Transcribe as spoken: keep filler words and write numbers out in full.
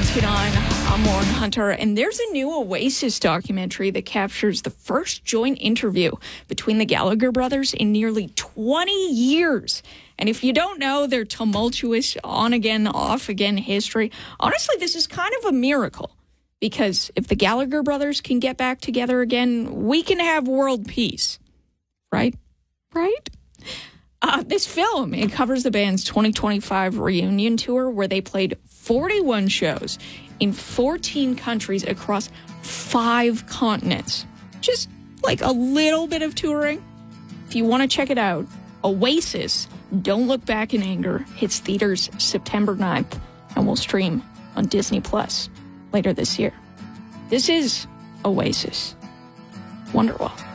Tune On. I'm Lauren Hunter, and there's a new Oasis documentary that captures the first joint interview between the Gallagher brothers in nearly twenty years. And if you don't know their tumultuous on-again, off-again history, honestly, this is kind of a miracle. Because if the Gallagher brothers can get back together again, we can have world peace. Right? Right? Uh, this film, it covers the band's twenty twenty-five reunion tour where they played forty-one shows in fourteen countries across five continents. Just like a little bit of touring. If you want to check it out, Oasis, Don't Look Back in Anger, hits theaters September ninth and will stream on Disney Plus later this year. This is Oasis. Wonderwall.